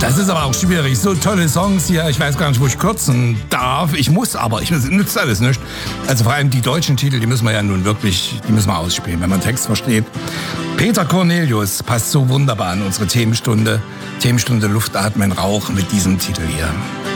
Das ist aber auch schwierig. So tolle Songs hier. Ich weiß gar nicht, wo ich kürzen darf. Ich muss aber. Nützt alles nicht. Also vor allem die deutschen Titel, die müssen wir ja nun wirklich, die müssen wir ausspielen, wenn man Text versteht. Peter Cornelius passt so wunderbar an unsere Themenstunde. Themenstunde Luft, Atmen, Rauch mit diesem Titel hier.